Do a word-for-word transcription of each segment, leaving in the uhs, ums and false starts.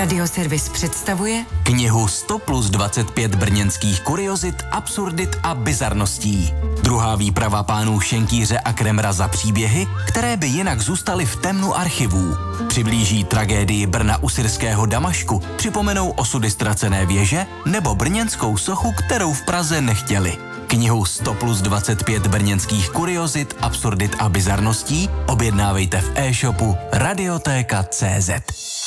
Radioservis představuje knihu sto plus dvacet pět brněnských kuriozit, absurdit a bizarností. Druhá výprava pánů Šenkýře a Kremra za příběhy, které by jinak zůstaly v temnu archivů. Přiblíží tragédii Brna u syrského Damašku, připomenou osudy ztracené věže nebo brněnskou sochu, kterou v Praze nechtěli. Knihu sto plus dvacet pět brněnských kuriozit, absurdit a bizarností objednávejte v e-shopu Radiotéka tečka cé zet.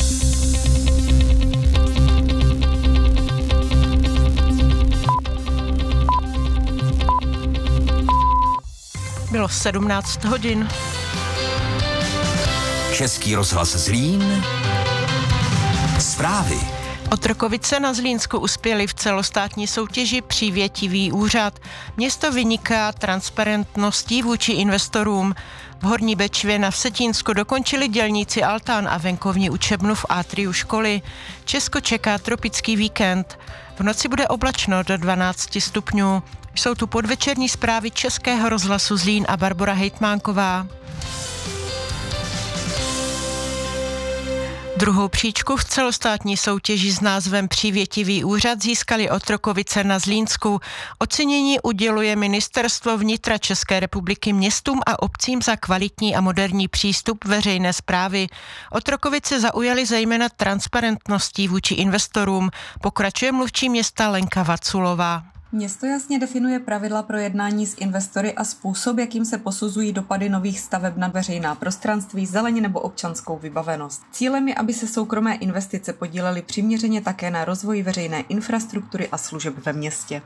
Bylo sedmnáct hodin. Český rozhlas Zlín. Zprávy. Otrokovice na Zlínsku uspěly v celostátní soutěži Přívětivý úřad. Město vyniká transparentností vůči investorům. V Horní Bečvě na Vsetínsku dokončili dělníci altán a venkovní učebnu v atriu školy. Česko čeká tropický víkend. V noci bude oblačno do dvanáct stupňů. Jsou tu podvečerní zprávy Českého rozhlasu Zlín a Barbora Hejtmánková. Druhou příčku v celostátní soutěži s názvem Přívětivý úřad získali Otrokovice na Zlínsku. Ocenění uděluje Ministerstvo vnitra České republiky městům a obcím za kvalitní a moderní přístup veřejné správy. Otrokovice zaujaly zejména transparentností vůči investorům, pokračuje mluvčí města Lenka Vaculová. Město jasně definuje pravidla pro jednání s investory a způsob, jakým se posuzují dopady nových staveb na veřejná prostranství, zeleň nebo občanskou vybavenost. Cílem je, aby se soukromé investice podílely přiměřeně také na rozvoji veřejné infrastruktury a služeb ve městě.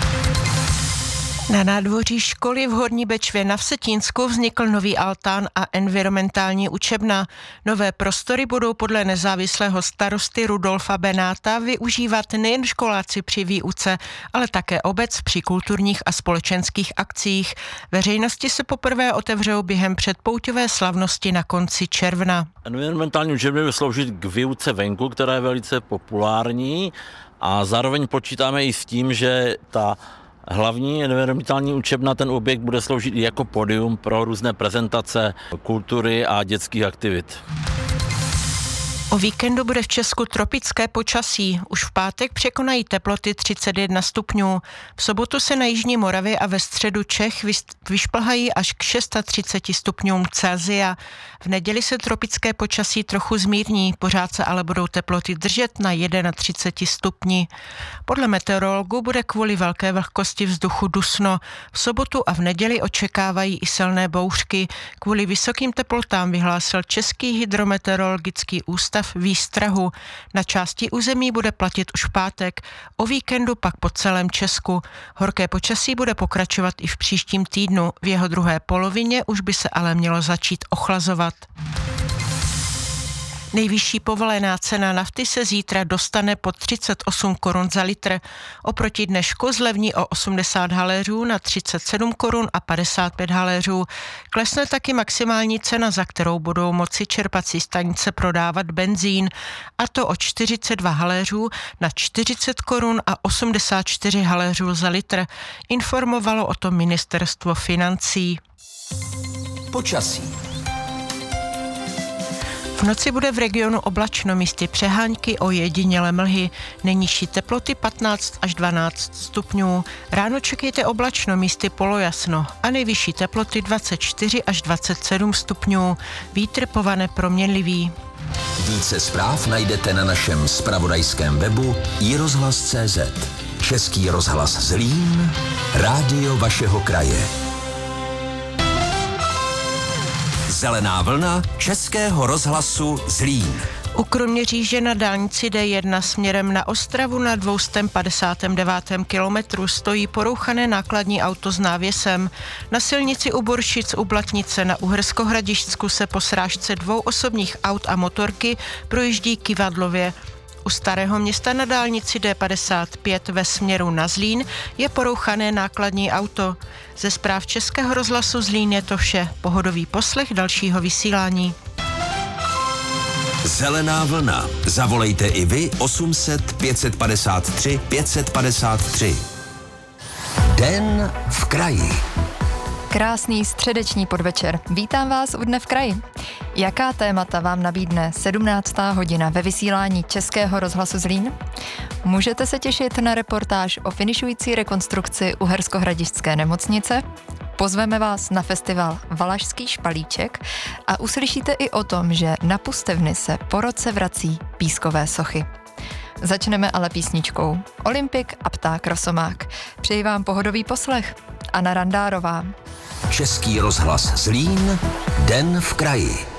Na nádvoří školy v Horní Bečvě na Vsetínsku vznikl nový altán a environmentální učebna. Nové prostory budou podle nezávislého starosty Rudolfa Benáta využívat nejen školáci při výuce, ale také obec při kulturních a společenských akcích. Veřejnosti se poprvé otevřou během předpouťové slavnosti na konci června. Environmentální učebna bude sloužit k výuce venku, která je velice populární, a zároveň počítáme i s tím, že ta hlavní environmentální učebna, ten objekt bude sloužit i jako pódium pro různé prezentace kultury a dětských aktivit. O víkendu bude v Česku tropické počasí. Už v pátek překonají teploty třicet jedna stupňů. V sobotu se na jižní Moravě a ve středu Čech vyšplhají až k třicet šesti stupňům Celsia. V neděli se tropické počasí trochu zmírní, pořád se ale budou teploty držet na třicet jedna stupni. Podle meteorologů bude kvůli velké vlhkosti vzduchu dusno. V sobotu a v neděli očekávají i silné bouřky. Kvůli vysokým teplotám vyhlásil Český hydrometeorologický ústav výstrahu. Na části území bude platit už v pátek, o víkendu pak po celém Česku. Horké počasí bude pokračovat i v příštím týdnu, v jeho druhé polovině už by se ale mělo začít ochlazovat. Nejvyšší povolená cena nafty se zítra dostane pod třicet osm korun za litr. Oproti dnešku zlevní o osmdesát haléřů na třicet sedm korun a padesát pět haléřů. Klesne taky maximální cena, za kterou budou moci čerpací stanice prodávat benzín, a to o čtyřicet dva haléřů na čtyřicet korun a osmdesát čtyři haléřů za litr. Informovalo o tom Ministerstvo financí. Počasí. V noci bude v regionu oblačno, místy přehánky, ojedinělé mlhy. Nejnižší teploty patnáct až dvanáct stupňů. Ráno čekejte oblačno, místy polojasno a nejvyšší teploty dvacet čtyři až dvacet sedm stupňů. Vítr povane proměnlivý. Více zpráv najdete na našem zpravodajském webu i rozhlas tečka cé zet. Český rozhlas Zlín, rádio vašeho kraje. Zelená vlna Českého rozhlasu Zlín. U Kroměříže na dálnici D jedna směrem na Ostravu na dvě stě padesát devět kilometrů stojí porouchané nákladní auto s návěsem. Na silnici u Boršic u Blatnice na Uherskohradišťsku se po srážce dvou osobních aut a motorky projíždí Kyvadlově. U Starého Města na dálnici D padesát pět ve směru na Zlín je porouchané nákladní auto. Ze zpráv Českého rozhlasu Zlín je to vše. Pohodový poslech dalšího vysílání. Zelená vlna. Zavolejte i vy osm set pět padesát tři pět padesát tři. Den v kraji. Krásný středeční podvečer. Vítám vás u Dne v kraji. Jaká témata vám nabídne sedmnáctá hodina ve vysílání Českého rozhlasu Zlín? Můžete se těšit na reportáž o finišující rekonstrukci Uherskohradišťské nemocnice, pozveme vás na festival Valašský špalíček a uslyšíte i o tom, že na Pustevny se po roce vrací pískové sochy. Začneme ale písničkou Olympik a pták Rosomák. Přeji vám pohodový poslech. Anna Randárová. Český rozhlas Zlín, Den v kraji.